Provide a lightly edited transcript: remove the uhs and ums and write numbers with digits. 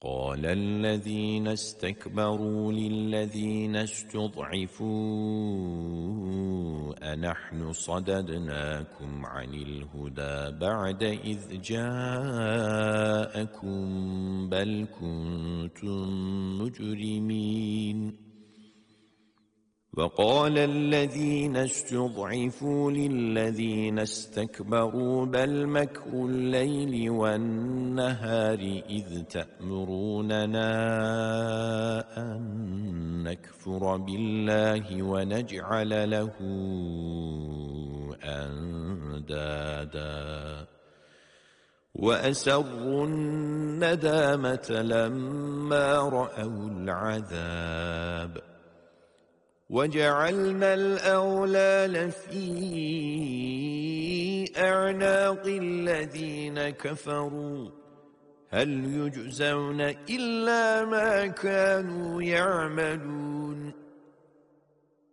قال الذين استكبروا للذين استضعفوا أنحن صددناكم عن الهدى بعد إذ جاءكم بل كنتم مجرمين وقال الذين استضعفوا للذين استكبروا بل مكر الليل والنهار إذ تأمروننا أن نكفر بالله ونجعل له أندادا وأسروا الندامة لما رأوا العذاب وجعلنا الأغلال في أعناق الذين كفروا هل يجزون إلا ما كانوا يعملون